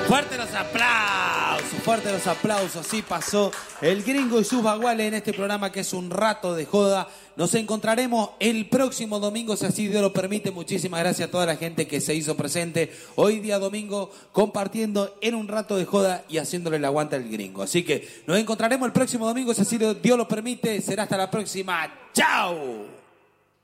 Fuerte los aplausos. Así pasó el Gringo y sus baguales en este programa que es un rato de joda. Nos encontraremos el próximo domingo, si así Dios lo permite. Muchísimas gracias a toda la gente que se hizo presente hoy día domingo, compartiendo en un rato de joda y haciéndole el aguante al Gringo. Así que nos encontraremos el próximo domingo, si así Dios lo permite. Será hasta la próxima. ¡Chao!